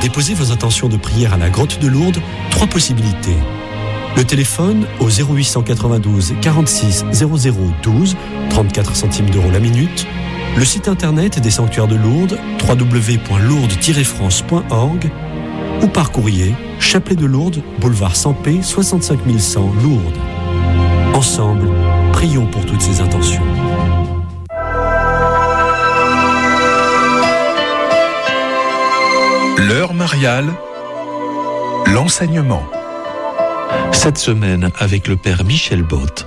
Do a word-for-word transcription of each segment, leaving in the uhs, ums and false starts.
déposer vos intentions de prière à la Grotte de Lourdes, trois possibilités. Le téléphone au zéro huit cent quatre-vingt-douze quarante-six zéro zéro douze, trente-quatre centimes d'euros la minute. Le site internet des sanctuaires de Lourdes, w w w point lourdes tiret france point org, ou par courrier, Chapelet de Lourdes, boulevard Sampé, soixante-cinq mille cent, Lourdes. Ensemble, prions pour toutes ces intentions. L'heure mariale, l'enseignement. Cette semaine avec le Père Michel Botte.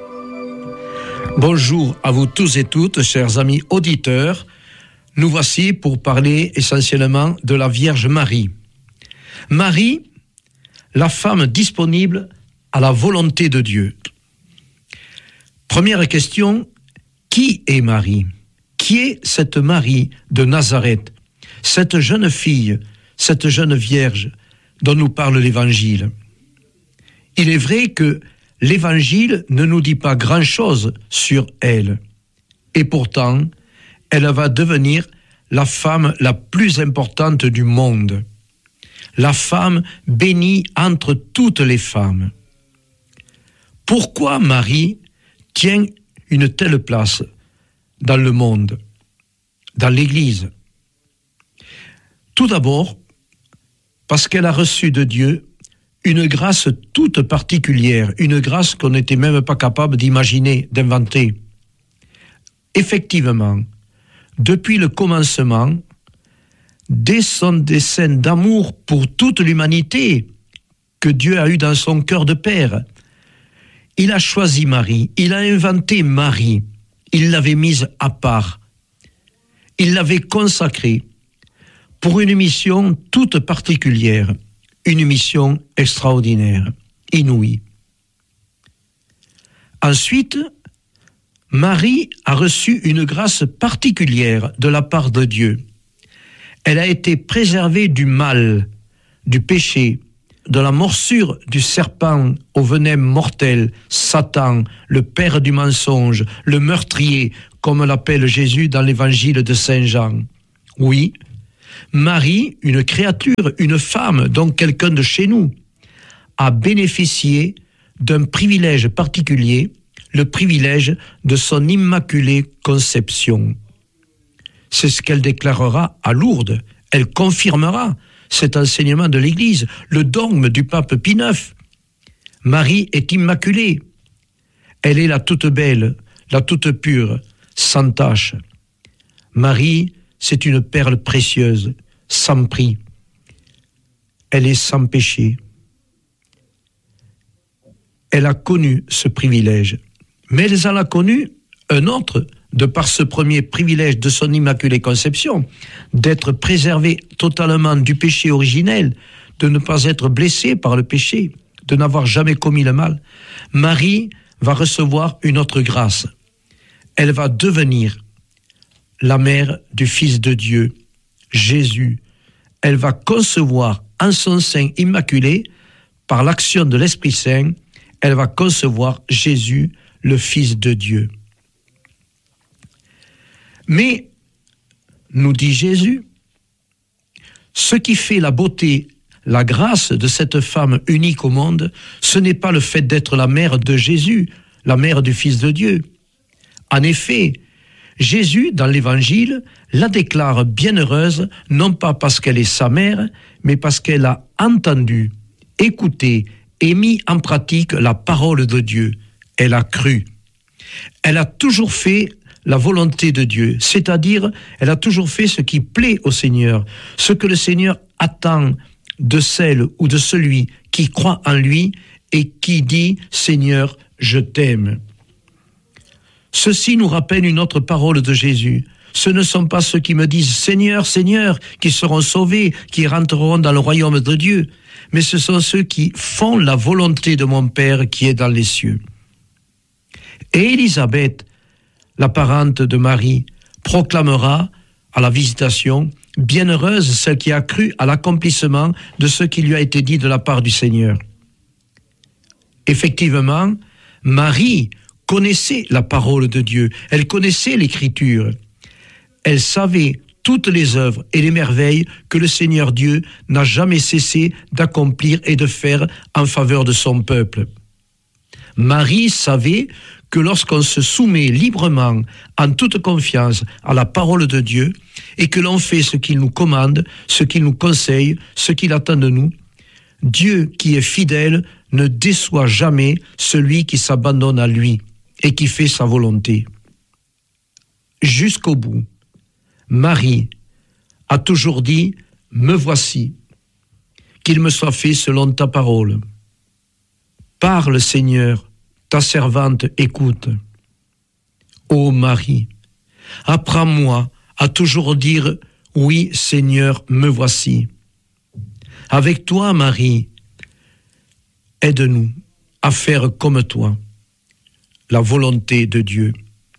Bonjour à vous tous et toutes, chers amis auditeurs. Nous voici pour parler essentiellement de la Vierge Marie. Marie, la femme disponible à la volonté de Dieu. Première question, qui est Marie ? Qui est cette Marie de Nazareth ? Cette jeune fille, cette jeune Vierge dont nous parle l'Évangile. Il est vrai que l'Évangile ne nous dit pas grand-chose sur elle. Et pourtant, elle va devenir la femme la plus importante du monde. La femme bénie entre toutes les femmes. Pourquoi Marie tient une telle place dans le monde, dans l'Église ? Tout d'abord, parce qu'elle a reçu de Dieu une grâce toute particulière, une grâce qu'on n'était même pas capable d'imaginer, d'inventer. Effectivement, depuis le commencement, dès son dessein d'amour pour toute l'humanité que Dieu a eu dans son cœur de père, il a choisi Marie, il a inventé Marie, il l'avait mise à part, il l'avait consacrée pour une mission toute particulière, une mission extraordinaire, inouïe. Ensuite, Marie a reçu une grâce particulière de la part de Dieu. Elle a été préservée du mal, du péché, de la morsure du serpent au venin mortel, Satan, le père du mensonge, le meurtrier, comme l'appelle Jésus dans l'évangile de Saint Jean. Oui, Marie, une créature, une femme, donc quelqu'un de chez nous, a bénéficié d'un privilège particulier, le privilège de son immaculée conception. C'est ce qu'elle déclarera à Lourdes. Elle confirmera cet enseignement de l'Église, le dogme du pape Pie neuf. Marie est immaculée. Elle est la toute belle, la toute pure, sans tache. Marie, c'est une perle précieuse, sans prix. Elle est sans péché. Elle a connu ce privilège. Mais elle en a connu un autre, de par ce premier privilège de son immaculée conception, d'être préservée totalement du péché originel, de ne pas être blessée par le péché, de n'avoir jamais commis le mal. Marie va recevoir une autre grâce. Elle va devenir la mère du Fils de Dieu, Jésus. Elle va concevoir en son sein immaculé, par l'action de l'Esprit Saint, elle va concevoir Jésus, le Fils de Dieu. Mais, nous dit Jésus, ce qui fait la beauté, la grâce de cette femme unique au monde, ce n'est pas le fait d'être la mère de Jésus, la mère du Fils de Dieu. En effet, Jésus, dans l'Évangile, la déclare bienheureuse, non pas parce qu'elle est sa mère, mais parce qu'elle a entendu, écouté et mis en pratique la parole de Dieu. Elle a cru. Elle a toujours fait la volonté de Dieu, c'est-à-dire, elle a toujours fait ce qui plaît au Seigneur, ce que le Seigneur attend de celle ou de celui qui croit en lui et qui dit « Seigneur, je t'aime ». Ceci nous rappelle une autre parole de Jésus. Ce ne sont pas ceux qui me disent « Seigneur, Seigneur » qui seront sauvés, qui rentreront dans le royaume de Dieu, mais ce sont ceux qui font la volonté de mon Père qui est dans les cieux. Et Élisabeth, la parente de Marie, proclamera à la visitation « Bienheureuse celle qui a cru à l'accomplissement de ce qui lui a été dit de la part du Seigneur ». Effectivement, Marie connaissait la parole de Dieu, elle connaissait l'Écriture. Elle savait toutes les œuvres et les merveilles que le Seigneur Dieu n'a jamais cessé d'accomplir et de faire en faveur de son peuple. Marie savait que lorsqu'on se soumet librement, en toute confiance, à la parole de Dieu, et que l'on fait ce qu'il nous commande, ce qu'il nous conseille, ce qu'il attend de nous, Dieu qui est fidèle ne déçoit jamais celui qui s'abandonne à lui et qui fait sa volonté. Jusqu'au bout, Marie a toujours dit « Me voici, qu'il me soit fait selon ta parole. Parle, Seigneur, ta servante écoute. Ô Marie, apprends-moi à toujours dire « Oui, Seigneur, me voici ». Avec toi, Marie, aide-nous à faire comme toi, la volonté de Dieu.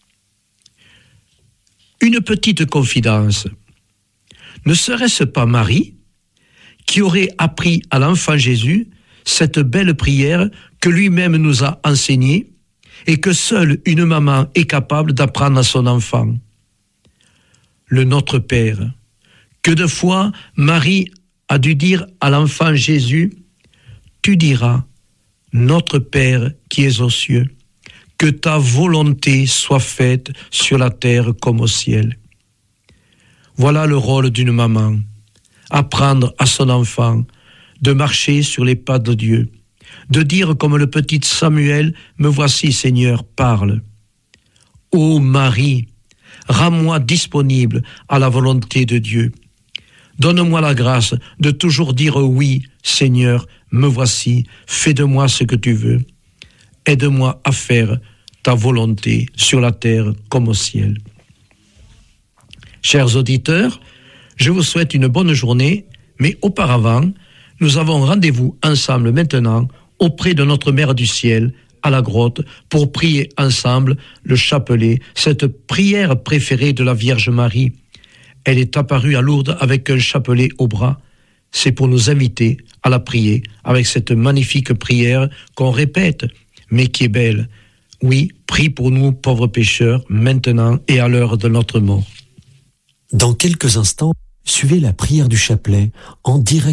Une petite confidence. Ne serait-ce pas Marie qui aurait appris à l'enfant Jésus cette belle prière que lui-même nous a enseignée et que seule une maman est capable d'apprendre à son enfant? Le Notre Père. Que de fois Marie a dû dire à l'enfant Jésus, « Tu diras, Notre Père qui es aux cieux, que ta volonté soit faite sur la terre comme au ciel. » Voilà le rôle d'une maman, apprendre à son enfant de marcher sur les pas de Dieu, de dire comme le petit Samuel, « Me voici, Seigneur, parle. » Ô Marie, rends-moi disponible à la volonté de Dieu. Donne-moi la grâce de toujours dire « Oui, Seigneur, me voici, fais de moi ce que tu veux. » Aide-moi à faire ta volonté sur la terre comme au ciel. Chers auditeurs, je vous souhaite une bonne journée, mais auparavant, nous avons rendez-vous ensemble maintenant auprès de notre Mère du Ciel, à la grotte, pour prier ensemble le chapelet, cette prière préférée de la Vierge Marie. Elle est apparue à Lourdes avec un chapelet au bras. C'est pour nous inviter à la prier avec cette magnifique prière qu'on répète, mais qui est belle. Oui, prie pour nous, pauvres pécheurs, maintenant et à l'heure de notre mort. Dans quelques instants, suivez la prière du chapelet en direct